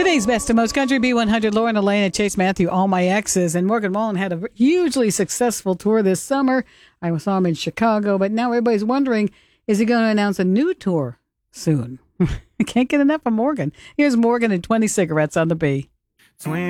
Today's best and most country B100, Lauren Elena, Chase Matthew, All My Exes. And Morgan Wallen had a hugely successful tour this summer. I saw him in Chicago, but now everybody's wondering, is he going to announce a new tour soon? I can't get enough of Morgan. Here's Morgan and 20 Cigarettes on the B.